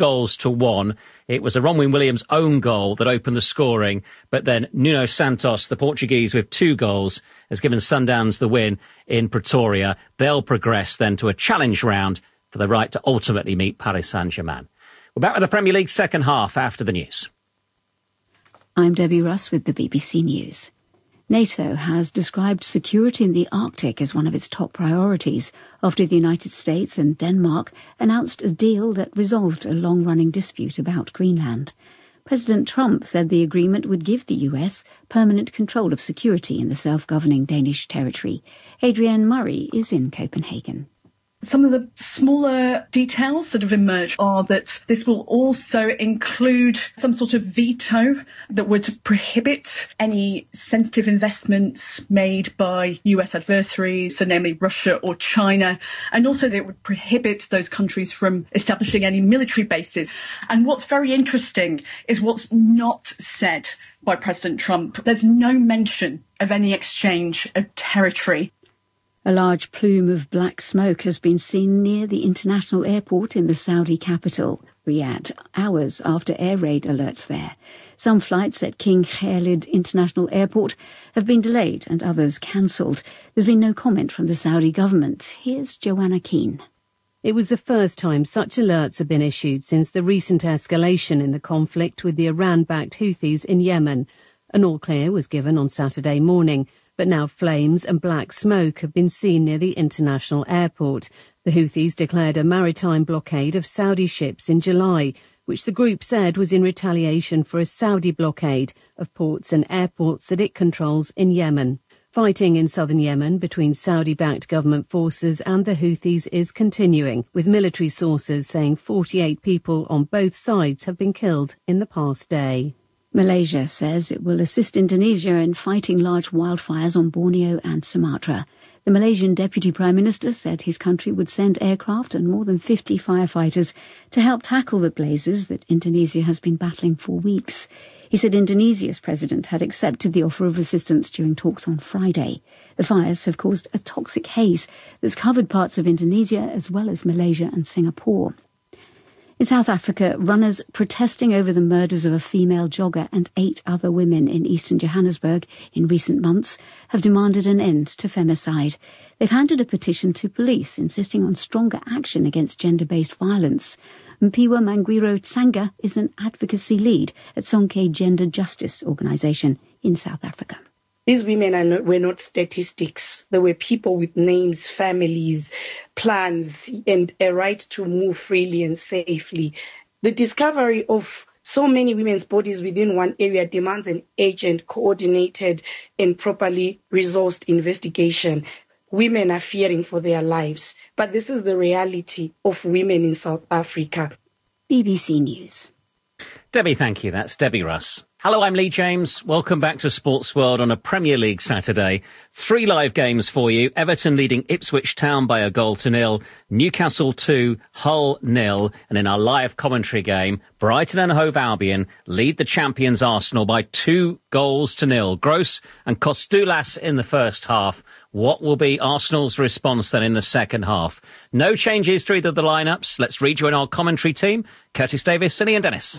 2-1. It was a Ronwin Williams' own goal that opened the scoring, but then Nuno Santos, the Portuguese, with 2 goals, has given Sundowns the win in Pretoria. They'll progress then to a challenge round for the right to ultimately meet Paris Saint-Germain. We're back with the Premier League second half after the news. I'm Debbie Russ with the BBC News. NATO has described security in the Arctic as one of its top priorities after the United States and Denmark announced a deal that resolved a long-running dispute about Greenland. President Trump said the agreement would give the US permanent control of security in the self-governing Danish territory. Adrienne Murray is in Copenhagen. Some of the smaller details that have emerged are that this will also include some sort of veto that would prohibit any sensitive investments made by US adversaries, so namely Russia or China, and also that it would prohibit those countries from establishing any military bases. And what's very interesting is what's not said by President Trump. There's no mention of any exchange of territory. A large plume of black smoke has been seen near the international airport in the Saudi capital, Riyadh, hours after air raid alerts there. Some flights at King Khalid International Airport have been delayed and others cancelled. There's been no comment from the Saudi government. Here's Joanna Keane. It was the first time such alerts have been issued since the recent escalation in the conflict with the Iran-backed Houthis in Yemen. An all-clear was given on Saturday morning, but now flames and black smoke have been seen near the international airport. The Houthis declared a maritime blockade of Saudi ships in July, which the group said was in retaliation for a Saudi blockade of ports and airports that it controls in Yemen. Fighting in southern Yemen between Saudi-backed government forces and the Houthis is continuing, with military sources saying 48 people on both sides have been killed in the past day. Malaysia says it will assist Indonesia in fighting large wildfires on Borneo and Sumatra. The Malaysian Deputy Prime Minister said his country would send aircraft and more than 50 firefighters to help tackle the blazes that Indonesia has been battling for weeks. He said Indonesia's president had accepted the offer of assistance during talks on Friday. The fires have caused a toxic haze that's covered parts of Indonesia as well as Malaysia and Singapore. In South Africa, runners protesting over the murders of a female jogger and 8 other women in eastern Johannesburg in recent months have demanded an end to femicide. They've handed a petition to police insisting on stronger action against gender-based violence. Mpiwa Mangwiro Tsanga is an advocacy lead at Sonke Gender Justice Organisation in South Africa. These women were not statistics. They were people with names, families, plans, and a right to move freely and safely. The discovery of so many women's bodies within one area demands an urgent, coordinated, and properly resourced investigation. Women are fearing for their lives, but this is the reality of women in South Africa. BBC News. Debbie, thank you. That's Debbie Russ. Hello, I'm Lee James. Welcome back to Sports World on a Premier League Saturday. 3 live games for you. Everton leading Ipswich Town by 1-0, Newcastle 2, Hull 0. And in our live commentary game, Brighton and Hove Albion lead the champions Arsenal by 2-0. Gross and Kostoulas in the first half. What will be Arsenal's response then in the second half? No changes to either of the lineups. Let's rejoin our commentary team. Curtis Davis and Ian Dennis.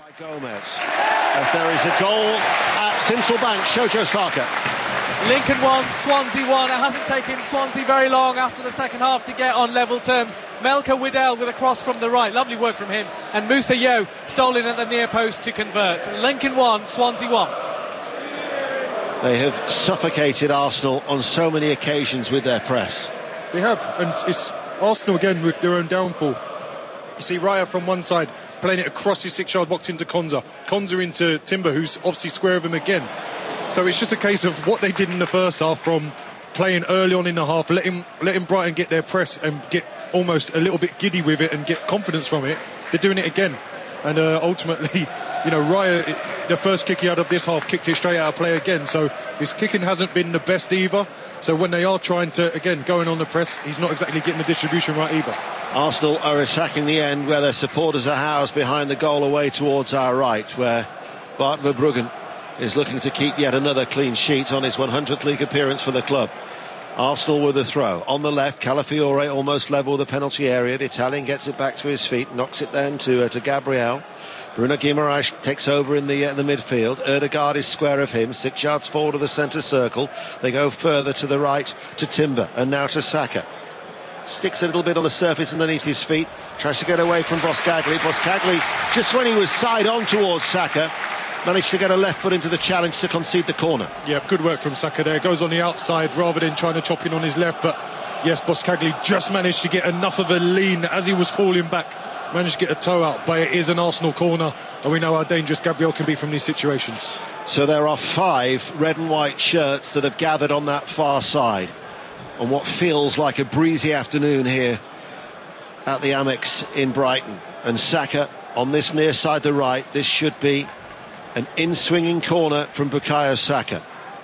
As there is a goal at Central Bank, Shojo Saka. Lincoln 1, Swansea 1. It hasn't taken Swansea very long after the second half to get on level terms. Melka Widell with a cross from the right. Lovely work from him. And Musa Yo stolen at the near post to convert. Lincoln 1, Swansea 1. They have suffocated Arsenal on so many occasions with their press. They have, and it's Arsenal again with their own downfall. You see Raya from one side playing it across his 6-yard box into Konza into Timber, who's obviously square of him again. So it's just a case of what they did in the first half, from playing early on in the half, letting Brighton get their press and get almost a little bit giddy with it and get confidence from it. They're doing it again. And ultimately, Raya, the first kick he had of this half, kicked it straight out of play again. So his kicking hasn't been the best either. So when they are trying to, again, going on the press, he's not exactly getting the distribution right either. Arsenal are attacking the end where their supporters are housed behind the goal away towards our right, where Bart Verbruggen is looking to keep yet another clean sheet on his 100th league appearance for the club. Arsenal with a throw. On the left, Calafiore almost level with the penalty area. The Italian gets it back to his feet, knocks it then to Gabriel. Bruno Guimaraes takes over in the midfield. Ødegaard is square of him, 6 yards forward of the centre circle. They go further to the right to Timber and now to Saka. Sticks a little bit on the surface underneath his feet, tries to get away from Boskagli. Boskagli, just when he was side on towards Saka, managed to get a left foot into the challenge to concede the corner. Yeah, good work from Saka there. Goes on the outside rather than trying to chop in on his left. But yes, Boskagli just managed to get enough of a lean as he was falling back. Managed to get a toe out, but it is an Arsenal corner, and we know how dangerous Gabriel can be from these situations. So there are 5 red and white shirts that have gathered on that far side on what feels like a breezy afternoon here at the Amex in Brighton. And Saka on this near side the right. This should be an in-swinging corner from Bukayo Saka.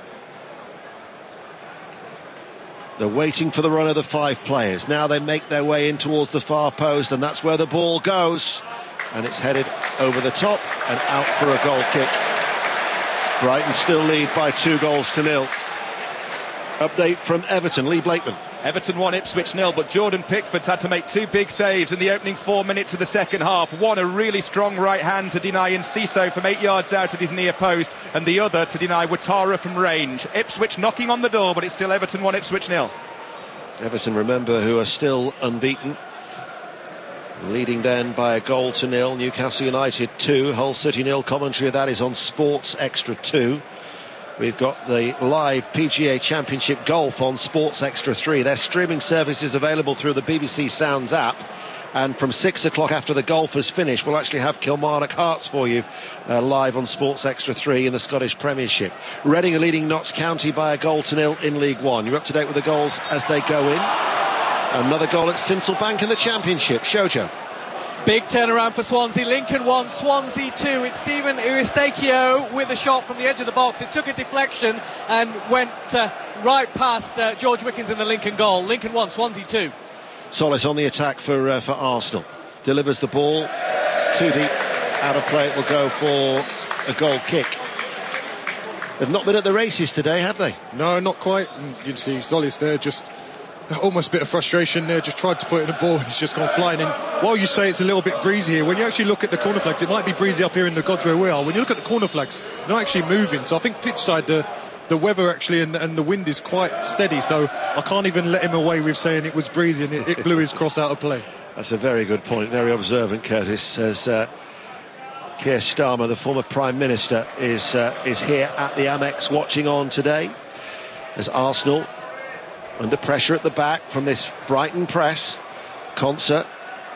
They're waiting for the run of the 5 players. Now they make their way in towards the far post, and that's where the ball goes. And it's headed over the top and out for a goal kick. Brighton still lead by 2-0. Update from Everton, Lee Blakeman. Everton 1, Ipswich 0, but Jordan Pickford's had to make 2 big saves in the opening 4 minutes of the second half. One, a really strong right hand to deny Enciso from 8 yards out at his near post, and the other to deny Ouattara from range. Ipswich knocking on the door, but it's still Everton 1, Ipswich 0. Everton, remember, who are still unbeaten. Leading then by 1-0. Newcastle United 2, Hull City 0. Commentary of that is on Sports Extra 2. We've got the live PGA Championship Golf on Sports Extra 3. Their streaming service is available through the BBC Sounds app. And from 6 o'clock after the golf has finished, we'll actually have Kilmarnock Hearts for you live on Sports Extra 3 in the Scottish Premiership. Reading are leading Notts County by 1-0 in League One. You're up to date with the goals as they go in. Another goal at Sincil Bank in the Championship. Shojo. Big turnaround for Swansea. Lincoln 1, Swansea 2. It's Stephen Eurystakio with a shot from the edge of the box. It took a deflection and went right past George Wickens in the Lincoln goal. Lincoln 1, Swansea 2. Solis on the attack for Arsenal. Delivers the ball too deep, out of play. It will go for a goal kick. They've not been at the races today, have they? No, not quite. You can see Solis there, just almost a bit of frustration there, just tried to put in a ball and it's just gone flying in. While you say it's a little bit breezy here, when you actually look at the corner flags, it might be breezy up here in the Gods where we are. When you look at the corner flags, they're not actually moving. So I think pitch side, the weather actually and the wind is quite steady, so I can't even let him away with saying it was breezy and it blew his cross out of play. That's a very good point, very observant, Curtis. As Keir Starmer, the former Prime Minister, is here at the Amex watching on today as Arsenal under pressure at the back from this Brighton press. Konsa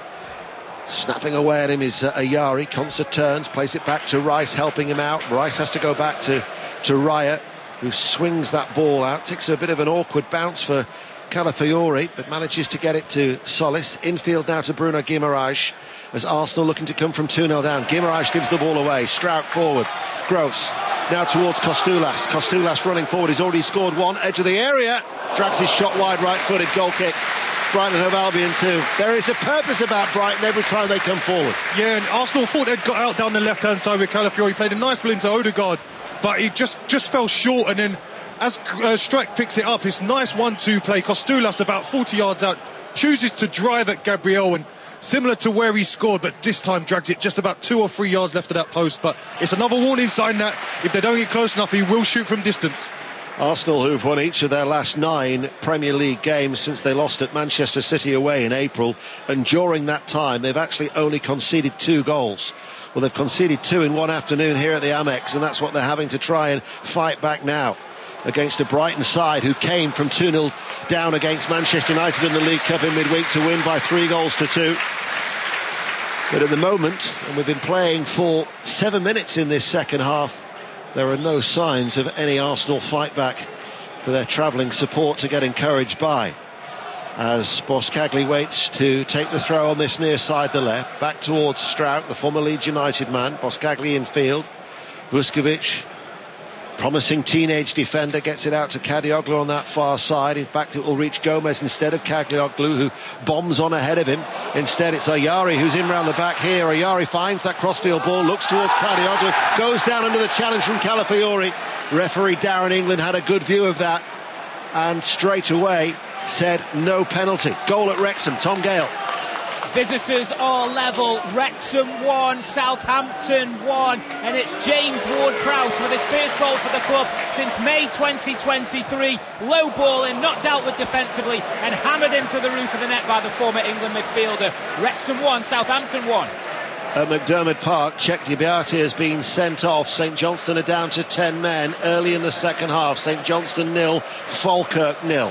snapping away at him is Ayari. Konsa turns, plays it back to Rice, helping him out. Rice has to go back to Raya, who swings that ball out. Takes a bit of an awkward bounce for Calafiori, but manages to get it to Solis. Infield now to Bruno Guimaraes as Arsenal looking to come from 2-0 down. Guimaraes gives the ball away. Strout forward. Gross now towards Kostulas. Kostulas running forward. He's already scored one. Edge of the area. Drags his shot wide, right-footed. Goal kick. Brighton Hove Albion 2. There is a purpose about Brighton every time they come forward. Yeah, and Arsenal thought they'd got out down the left-hand side with Calafiori. Played a nice ball into Odegaard, but he just fell short, and then as Streck picks it up, it's nice 1-2 play. Kostulas about 40 yards out, chooses to drive at Gabriel, and similar to where he scored, but this time drags it just about 2 or 3 yards left of that post. But it's another warning sign that if they don't get close enough, he will shoot from distance. Arsenal, who've won each of their last 9 Premier League games since they lost at Manchester City away in April, and during that time they've actually only conceded 2 goals. Well, they've conceded 2 in one afternoon here at the Amex, and that's what they're having to try and fight back now against a Brighton side who came from 2-0 down against Manchester United in the League Cup in midweek to win by 3-2. But at the moment, and we've been playing for 7 minutes in this second half, there are no signs of any Arsenal fight back for their travelling support to get encouraged by. As Boskagli waits to take the throw on this near side, the left, back towards Strout, the former Leeds United man. Boskagli in field. Vuskovic, promising teenage defender, gets it out to Kadioglu on that far side. He's back to Ulrich Gomez instead of Kadioglu, who bombs on ahead of him. Instead it's Ayari who's in round the back here. Ayari finds that crossfield ball, looks towards Kadioglu, goes down under the challenge from Calafiori. Referee Darren England had a good view of that and straight away said no penalty. Goal at Wrexham, Tom Gale. Visitors are level. Wrexham 1, Southampton 1, and it's James Ward-Prowse with his first goal for the club since May 2023. Low ball in, not dealt with defensively, and hammered into the roof of the net by the former England midfielder. Wrexham 1, Southampton 1. At McDermott Park, Czech Diabaté has been sent off. St Johnstone are down to 10 men early in the second half. St Johnstone 0, Falkirk 0.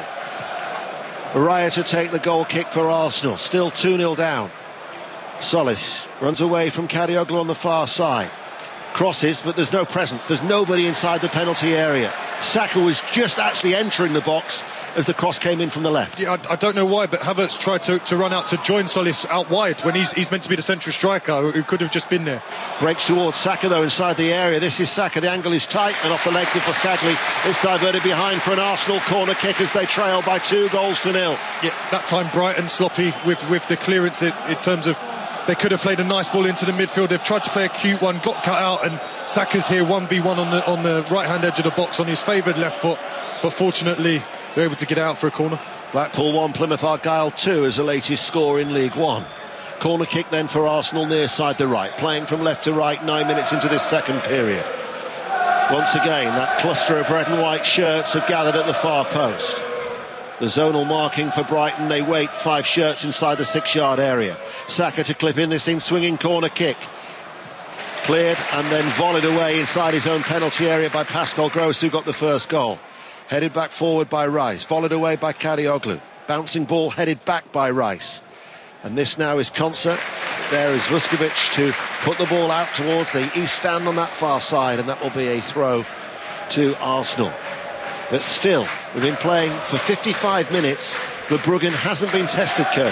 Raya to take the goal kick for Arsenal. Still 2-0 down. Solis runs away from Kadioglu on the far side. Crosses, but there's no presence. There's nobody inside the penalty area. Saka was just actually entering the box as the cross came in from the left. Yeah, I don't know why, but Havertz tried to run out to join Solis out wide when he's meant to be the central striker who could have just been there. Breaks towards Saka though inside the area. This is Saka, the angle is tight, and off the legs of Pascagli. It's diverted behind for an Arsenal corner kick as they trail by 2-0. Yeah, that time Brighton sloppy with the clearance in terms of they could have played a nice ball into the midfield. They've tried to play a cute one, got cut out, and Saka's here 1v1 on the right-hand edge of the box on his favoured left foot, but fortunately they're able to get out for a corner. Blackpool 1, Plymouth Argyle 2 is the latest score in League One. Corner kick then for Arsenal near side the right, playing from left to right 9 minutes into this second period. Once again, that cluster of red and white shirts have gathered at the far post. The zonal marking for Brighton, they wait 5 shirts inside the 6-yard area. Saka to clip in this in-swinging corner kick. Cleared and then volleyed away inside his own penalty area by Pascal Gross, who got the first goal. Headed back forward by Rice, volleyed away by Kadioglu. Bouncing ball headed back by Rice. And this now is Concert. There is Vuskovic to put the ball out towards the east stand on that far side, and that will be a throw to Arsenal. But still, we've been playing for 55 minutes. Verbruggen hasn't been tested, Curtis.